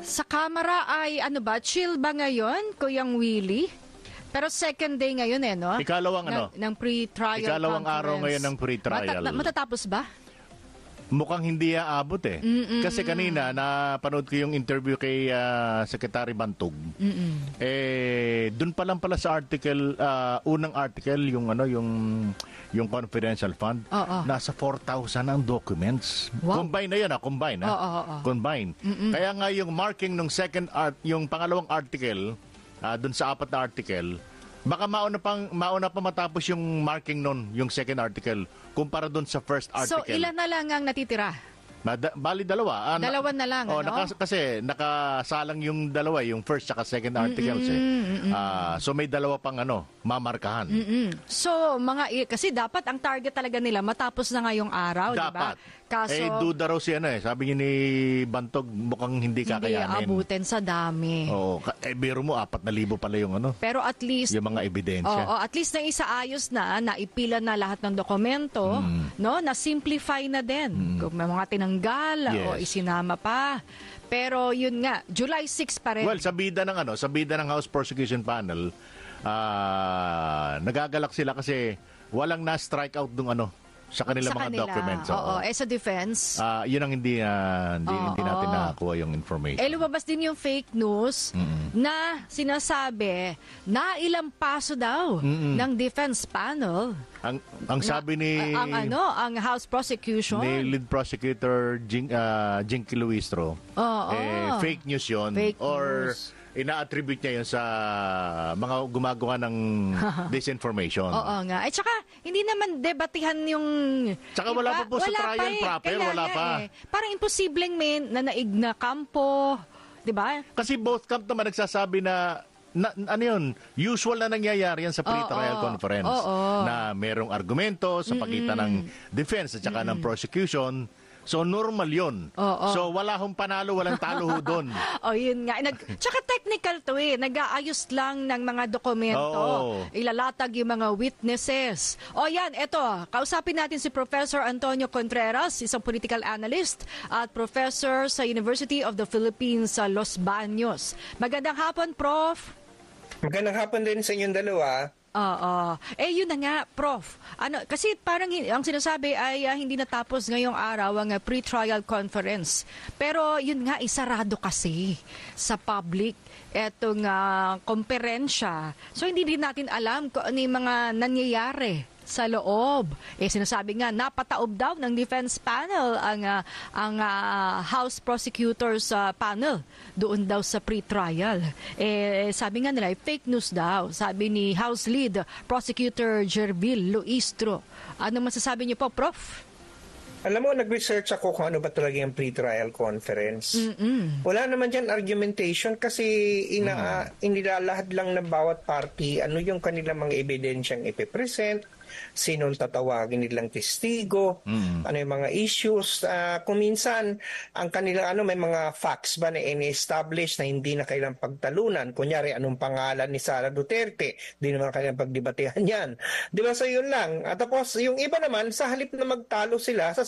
Sa Kamara ay ano ba, chill ba ngayon, Kuyang Willie? Pero second day ngayon no? Ng pre-trial Ikalawang conference. araw ngayon ng pre-trial. Matatapos ba? Mukhang hindi aabot eh. Kasi kanina, napanood ko yung interview kay Secretary Bantog. Doon pa lang pala sa article, unang article, yung confidential fund, nasa 4,000 ang documents. Wow. Combine na yan, combine. Combine. Kaya nga yung marking ng yung pangalawang article, doon sa apat na article, baka mauna pa matapos yung marking nun, yung second article, kumpara doon sa first article. So, ilan na lang ang natitira? Bali dalawa. Dalawa na lang, kasi nakasalang yung dalawa, yung first at second articles. So may dalawa pang mamarkahan. So, kasi dapat ang target talaga nila matapos na ngayong araw, di ba? Dapat. Kaso, duda raw siya sabi niya ni Bantog, mukhang hindi kakayanin. Hindi abutin sa dami. Oo. Biro mo, 4,000 pala yung Pero at least, yung mga ebidensya. At least naisaayos naipila na lahat ng dokumento, na-simplify na din. Kung may mga tinanggal o isinama pa. Pero yun nga, July 6 pa rin. Well, sa bida ng House Prosecution Panel, nagagalak sila kasi walang na-strike out nung sa kanilang mga documents. Sa defense. Yun ang hindi natin nakakuha yung information. Lumabas din yung fake news na sinasabi na ilang paso daw ng defense panel. Ang sabi ni ang House Prosecution ni lead prosecutor Jinky Luistro, fake news yun news. Ina-attribute niya yun sa mga gumagawa ng disinformation. Oo nga. Tsaka, hindi naman debatihan yung... Tsaka wala pa po sa trial proper. Wala pa. Parang imposibleng may nanaig na kampo. Diba? Kasi both camp naman nagsasabi na usual na nangyayari yan sa pre-trial conference. Na merong argumento sa pagitan ng defense at saka ng prosecution. So, normal yun. So, wala hong panalo, walang talo ho doon. Yun nga. Tsaka technical to nag-aayos lang ng mga dokumento. Ilalatag yung mga witnesses. Yan, eto. Kausapin natin si Professor Antonio Contreras, isang political analyst at professor sa University of the Philippines sa Los Baños. Magandang hapon, Prof. Magandang hapon din sa inyong dalawa. Yun na nga, Prof. Kasi parang ang sinasabi ay hindi natapos ngayong araw ang pre-trial conference. Pero yun nga, isarado kasi sa public etong komperensya. So hindi din natin alam kung ano yung mga nangyayari sa loob. Sinasabi nga, napataob daw ng defense panel ang House Prosecutors Panel doon daw sa pre-trial. Sabi nga nila, fake news daw. Sabi ni House Lead Prosecutor Jervil Luistro. Ano masasabi niyo po, Prof? Alam mo, nag-research ako kung ano ba talaga yung pre-trial conference. Wala naman dyan argumentation kasi inilalahad lang ng bawat party ano yung kanilang mga ebidensyang ipipresent, sinong tatawagin nilang testigo, ano yung mga issues. Kung minsan, ang kanilang may mga facts ba na ini-establish na hindi na kailang pagtalunan. Kunyari, anong pangalan ni Sara Duterte? Di naman kailang pagdebatehan yan. Di ba? So yun lang. At tapos, yung iba naman, sa halip na magtalo sila,